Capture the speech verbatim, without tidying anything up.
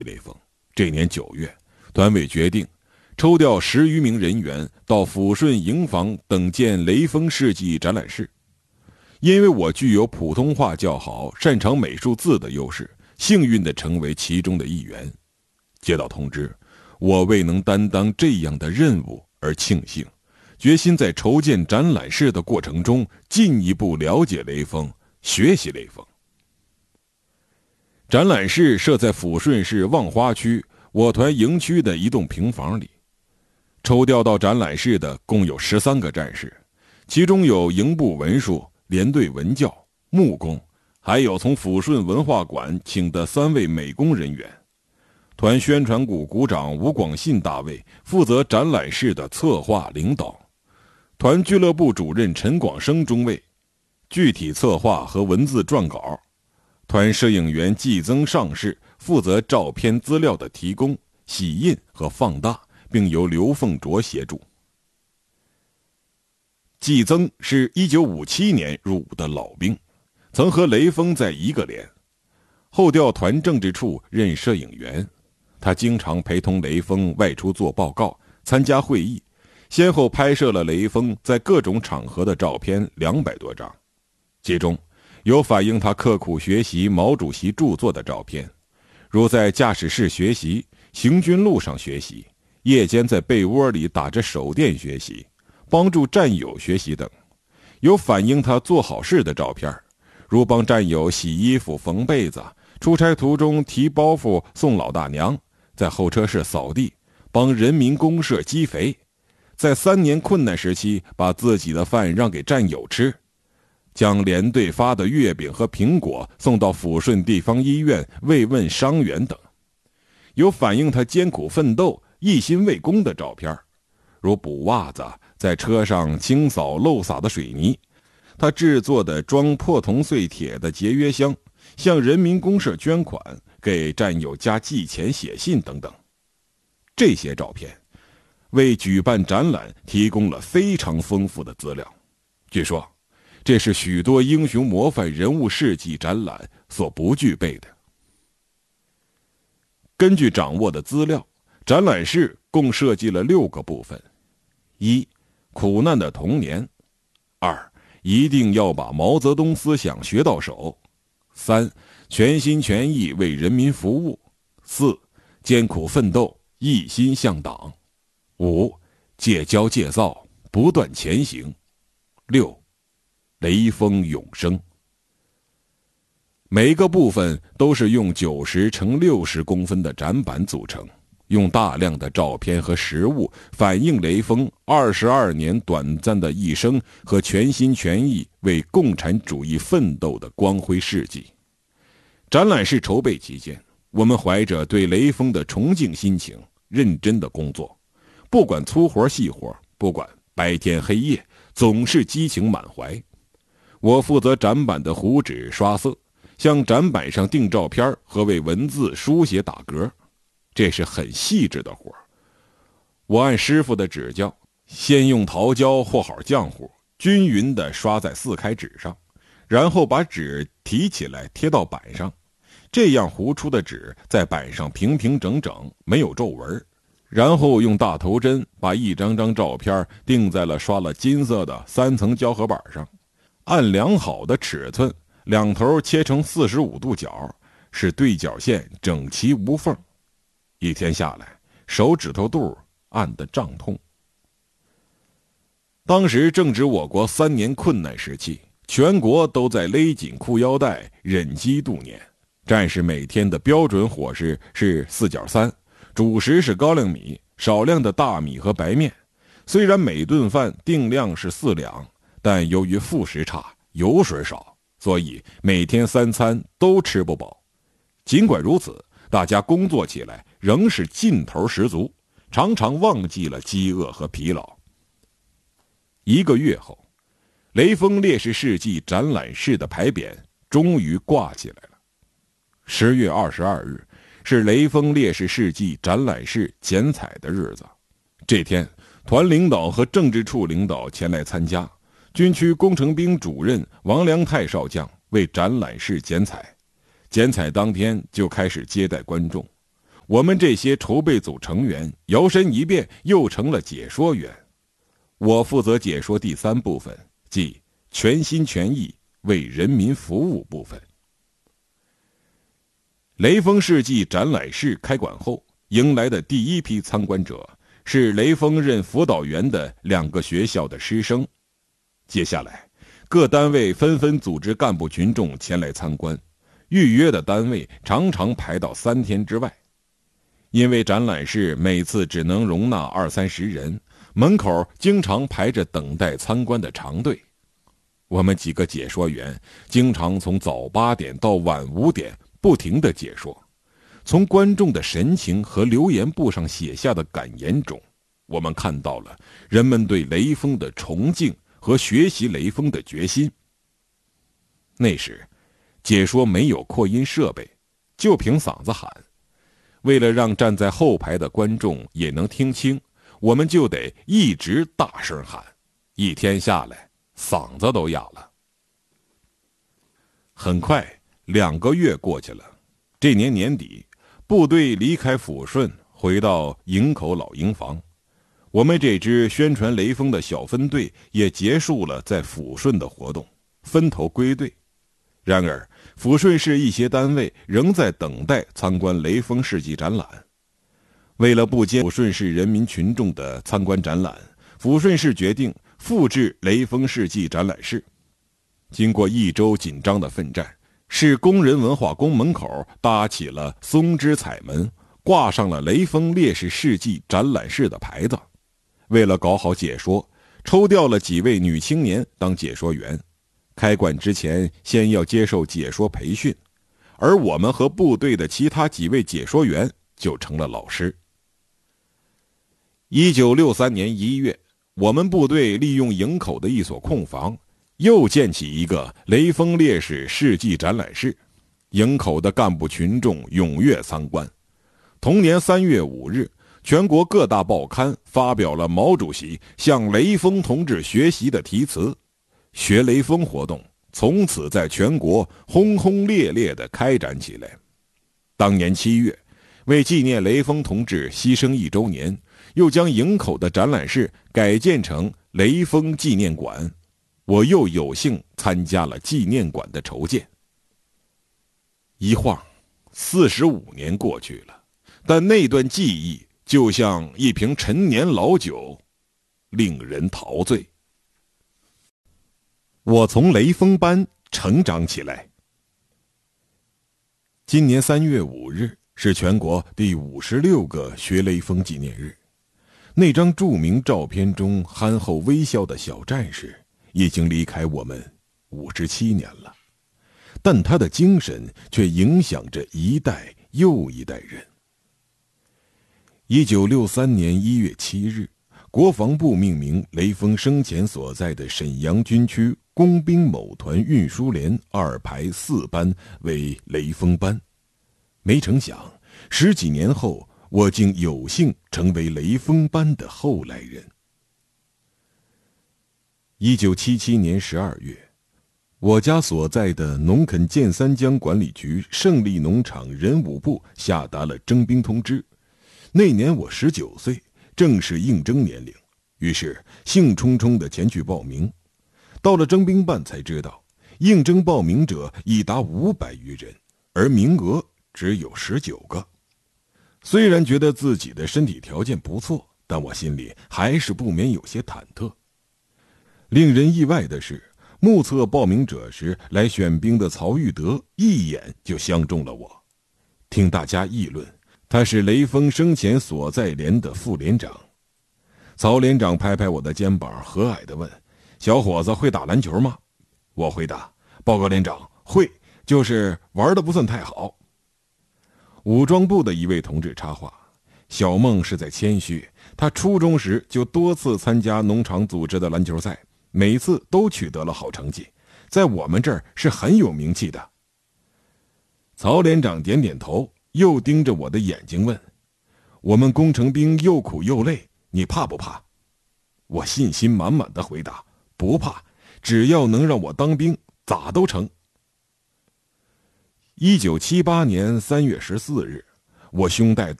雷锋。这年九月，团委决定抽调十余名人员到抚顺营房等建雷锋事迹展览室。因为我具有普通话较好、擅长美术字的优势，幸运地成为其中的一员。接到通知，我未能担当这样的任务而庆幸，决心在筹建展览室的过程中进一步了解雷锋，学习雷锋。展览室设在抚顺市望花区我团营区的一栋平房里。抽调到展览室的共有十三个战士，其中有营部文书、连队文教、木工，还有从抚顺文化馆请的三位美工人员。团宣传股股长吴广信大尉负责展览室的策划领导，团俱乐部主任陈广生中尉具体策划和文字撰稿，团摄影员季增上士负责照片资料的提供、洗印和放大，并由刘凤卓协助。季增是一九五七年入伍的老兵，曾和雷锋在一个连，后调团政治处任摄影员。他经常陪同雷锋外出做报告、参加会议，先后拍摄了雷锋在各种场合的照片两百多张，其中有反映他刻苦学习毛主席著作的照片，如在驾驶室学习、行军路上学习、夜间在被窝里打着手电学习、帮助战友学习等；有反映他做好事的照片，如帮战友洗衣服、缝被子，出差途中提包袱送老大娘，在候车室扫地，帮人民公社积肥，在三年困难时期把自己的饭让给战友吃，将连队发的月饼和苹果送到抚顺地方医院慰问伤员等。有反映他艰苦奋斗、一心为公的照片，如补袜子，在车上清扫漏洒的水泥，他制作的装破铜碎铁的节约箱，向人民公社捐款，给战友家寄钱写信等等。这些照片为举办展览提供了非常丰富的资料，据说这是许多英雄模范人物事迹展览所不具备的。根据掌握的资料，展览室共设计了六个部分：一、苦难的童年；二、一定要把毛泽东思想学到手；三、全心全意为人民服务；四、艰苦奋斗，一心向党；五、戒骄戒躁，不断前行；六、雷锋永生。每个部分都是用九十乘六十公分的展板组成，用大量的照片和实物反映雷锋二十二年短暂的一生和全心全意为共产主义奋斗的光辉事迹。展览室筹备期间，我们怀着对雷锋的崇敬心情，认真的工作，不管粗活细活，不管白天黑夜，总是激情满怀。我负责展板的糊纸刷色，向展板上订照片和为文字书写打格，这是很细致的活。我按师傅的指教，先用桃胶和好浆糊，均匀地刷在四开纸上，然后把纸提起来贴到板上，这样糊出的纸在板上平平整整，没有皱纹。然后用大头针把一张张照片钉在了刷了金色的三层胶合板上，按量好的尺寸，两头切成四十五度角，使对角线整齐无缝。一天下来，手指头肚按得胀痛。当时正值我国三年困难时期，全国都在勒紧裤腰带忍饥度年，战士每天的标准伙食是四角三，主食是高粱米，少量的大米和白面。虽然每顿饭定量是四两，但由于副食差，油水少，所以每天三餐都吃不饱。尽管如此，大家工作起来仍是劲头十足，常常忘记了饥饿和疲劳。一个月后，雷锋烈士事迹展览室的牌匾终于挂起来了。十月二十二日是雷锋烈士事迹展览室剪彩的日子。这天，团领导和政治处领导前来参加，军区工程兵主任王良泰少将为展览室剪彩。剪彩当天就开始接待观众， 我们这些筹备组成员摇身一变，又成了解说员。我负责解说第三部分，即全心全意为人民服务部分。雷锋世纪展览室开馆后，迎来的第一批参观者是雷锋任辅导员的两个学校的师生。接下来，各单位纷纷组织干部群众前来参观，预约的单位常常排到三天之外。因为展览室每次只能容纳二三十人，门口经常排着等待参观的长队。我们几个解说员经常从早八点到晚五点不停地解说。从观众的神情和留言簿上写下的感言中，我们看到了人们对雷锋的崇敬和学习雷锋的决心。那时，解说没有扩音设备，就凭嗓子喊。为了让站在后排的观众也能听清，我们就得一直大声喊，一天下来，嗓子都哑了。很快，两个月过去了。这年年底，部队离开抚顺，回到营口老营房。我们这支宣传雷锋的小分队也结束了在抚顺的活动，分头归队。然而，抚顺市一些单位仍在等待参观雷锋世纪展览。为了不兼抚顺市人民群众的参观展览，抚顺市决定复制雷锋世纪展览室。经过一周紧张的奋战，市工人文化宫门口搭起了松枝彩门，挂上了雷锋烈士事迹展览室的牌子。为了搞好解说，抽调了几位女青年当解说员。开馆之前先要接受解说培训，而我们和部队的其他几位解说员就成了老师。一九六三年一月，我们部队利用营口的一所空房，又建起一个雷锋烈士事迹展览室。营口的干部群众踊跃参观。同年三月五日，全国各大报刊发表了毛主席向雷锋同志学习的题词。学雷锋活动从此在全国轰轰烈烈地开展起来。当年七月，为纪念雷锋同志牺牲一周年，又将营口的展览室改建成雷锋纪念馆。我又有幸参加了纪念馆的筹建。一晃，四十五年过去了，但那段记忆就像一瓶陈年老酒，令人陶醉。我从雷锋班成长起来。今年三月五日是全国第五十六个学雷锋纪念日。那张著名照片中憨厚微笑的小战士已经离开我们五十七年了，但他的精神却影响着一代又一代人。一九六三年一月七日，国防部命名雷锋生前所在的沈阳军区工兵某团运输连二排四班为雷锋班。没成想，十几年后，我竟有幸成为雷锋班的后来人。一九七七年十二月，我家所在的农垦建三江管理局胜利农场人武部下达了征兵通知。那年我十九岁，正是应征年龄，于是兴冲冲地前去报名。到了征兵办才知道，应征报名者已达五百余人，而名额只有十九个。虽然觉得自己的身体条件不错，但我心里还是不免有些忐忑。令人意外的是，目测报名者时来选兵的曹玉德一眼就相中了我。听大家议论，他是雷锋生前所在连的副连长。曹连长拍拍我的肩膀，和蔼地问：小伙子会打篮球吗？我回答：报告连长，会，就是玩得不算太好。武装部的一位同志插话：小孟是在谦虚，他初中时就多次参加农场组织的篮球赛，每次都取得了好成绩，在我们这儿是很有名气的。曹连长点点头，又盯着我的眼睛问：我们工程兵又苦又累，你怕不怕？我信心满满的回答：不怕，只要能让我当兵，咋都成。一九七八年三月十四日，我兄弟